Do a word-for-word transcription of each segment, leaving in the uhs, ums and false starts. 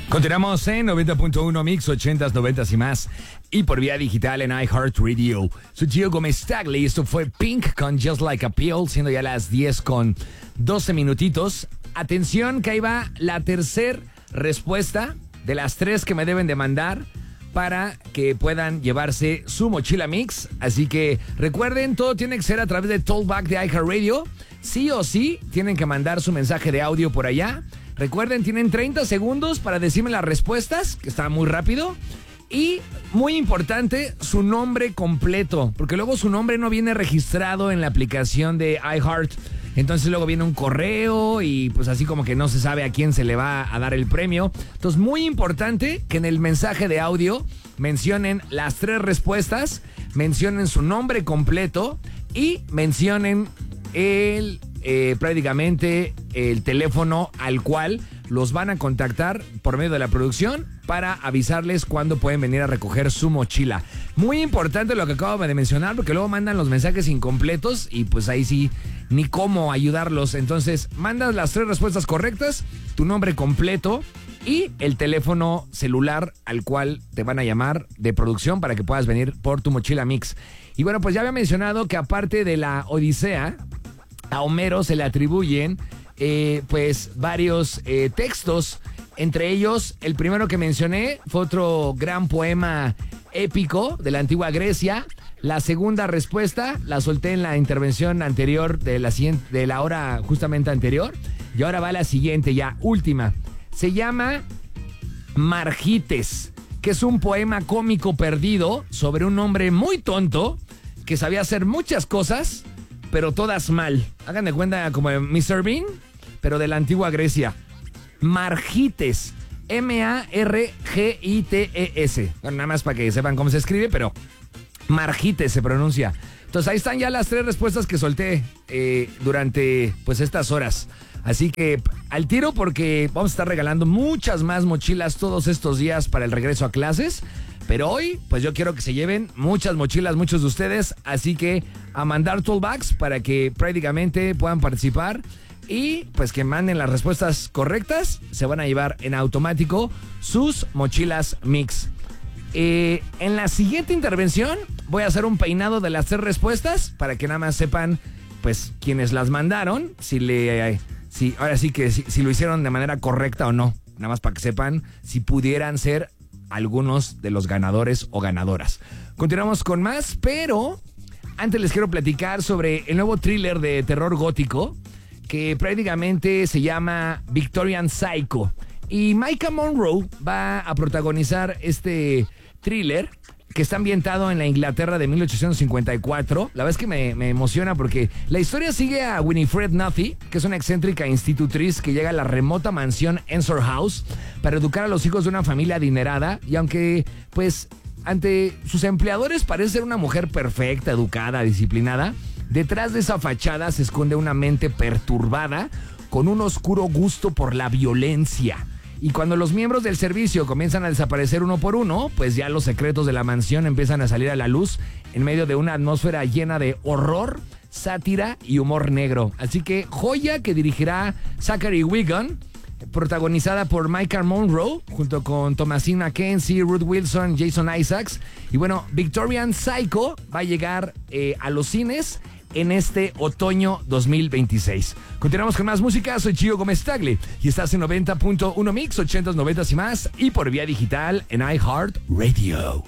Continuamos en noventa punto uno Mix, ochentas, noventas y más. Y por vía digital en iHeartRadio. Soy Gio Gómez Tagle. Esto fue Pink con Just Like a Pill, siendo ya las diez con doce minutitos. Atención, que ahí va la tercer respuesta de las tres que me deben de mandar para que puedan llevarse su mochila Mix. Así que recuerden, todo tiene que ser a través de Talkback de iHeartRadio. Sí o sí, tienen que mandar su mensaje de audio por allá. Recuerden, tienen treinta segundos para decirme las respuestas, que está muy rápido. Y, muy importante, su nombre completo, porque luego su nombre no viene registrado en la aplicación de iHeart. Entonces luego viene un correo y pues así como que no se sabe a quién se le va a dar el premio. Entonces, muy importante que en el mensaje de audio mencionen las tres respuestas, mencionen su nombre completo y mencionen el... Eh, prácticamente el teléfono al cual los van a contactar por medio de la producción para avisarles cuándo pueden venir a recoger su mochila. Muy importante lo que acabo de mencionar, porque luego mandan los mensajes incompletos y pues ahí sí, ni cómo ayudarlos. Entonces, mandas las tres respuestas correctas, tu nombre completo y el teléfono celular al cual te van a llamar de producción para que puedas venir por tu mochila Mix. Y bueno, pues ya había mencionado que aparte de la Odisea, a Homero se le atribuyen eh, pues varios eh, textos. Entre ellos, el primero que mencioné fue otro gran poema épico de la antigua Grecia. La segunda respuesta la solté en la intervención anterior de la, siguiente, de la hora justamente anterior. Y ahora va la siguiente, ya última. Se llama Margites, que es un poema cómico perdido sobre un hombre muy tonto que sabía hacer muchas cosas, pero todas mal. Hagan de cuenta como mister Bean, pero de la antigua Grecia. Margites. M A R G I T E S. Bueno, nada más para que sepan cómo se escribe, pero Margites se pronuncia. Entonces ahí están ya las tres respuestas que solté eh, durante pues estas horas. Así que al tiro, porque vamos a estar regalando muchas más mochilas todos estos días para el regreso a clases. Pero hoy, pues yo quiero que se lleven muchas mochilas, muchos de ustedes. Así que a mandar toolbacks para que prácticamente puedan participar. Y pues que manden las respuestas correctas. Se van a llevar en automático sus mochilas Mix. Eh, en la siguiente intervención voy a hacer un peinado de las tres respuestas para que nada más sepan, pues, quienes las mandaron. Si le, eh, si, ahora sí que si, si lo hicieron de manera correcta o no. Nada más para que sepan si pudieran ser algunos de los ganadores o ganadoras. Continuamos con más, pero antes les quiero platicar sobre el nuevo thriller de terror gótico que prácticamente se llama Victorian Psycho. Y Maika Monroe va a protagonizar este thriller que está ambientado en la Inglaterra de mil ochocientos cincuenta y cuatro. La verdad es que me, me emociona porque la historia sigue a Winifred Nuffy, que es una excéntrica institutriz que llega a la remota mansión Ensor House para educar a los hijos de una familia adinerada. Y aunque, pues, ante sus empleadores parece ser una mujer perfecta, educada, disciplinada, detrás de esa fachada se esconde una mente perturbada con un oscuro gusto por la violencia. Y cuando los miembros del servicio comienzan a desaparecer uno por uno, pues ya los secretos de la mansión empiezan a salir a la luz en medio de una atmósfera llena de horror, sátira y humor negro. Así que joya que dirigirá Zachary Wigan, protagonizada por Maika Monroe, junto con Thomasine McKenzie, Ruth Wilson, Jason Isaacs. Y bueno, Victorian Psycho va a llegar eh, a los cines en este otoño dos mil veintiséis. Continuamos con más música. Soy Gio Gómez Tagle y estás en noventa punto uno Mix, ochentas, noventas y más, y por vía digital en iHeartRadio.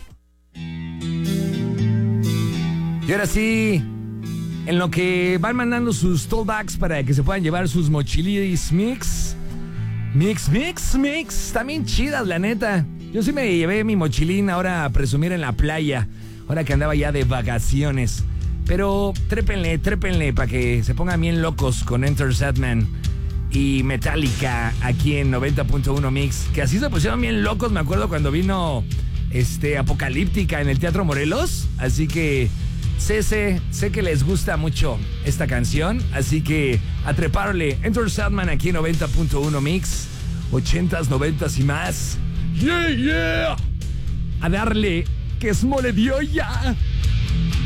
Y ahora sí, en lo que van mandando sus tollbacks para que se puedan llevar sus mochilis Mix. Mix, mix, mix. También chidas, la neta. Yo sí me llevé mi mochilín ahora a presumir en la playa, ahora que andaba ya de vacaciones. Pero trépenle, trépenle para que se pongan bien locos con Enter Sandman y Metallica aquí en noventa punto uno Mix. Que así se pusieron bien locos, me acuerdo cuando vino este, Apocalíptica en el Teatro Morelos. Así que sé, sé, sé que les gusta mucho esta canción. Así que a treparle Enter Sandman aquí en noventa punto uno Mix. ochentas, noventas y más. Yeah, yeah. A darle que es mole dio ya.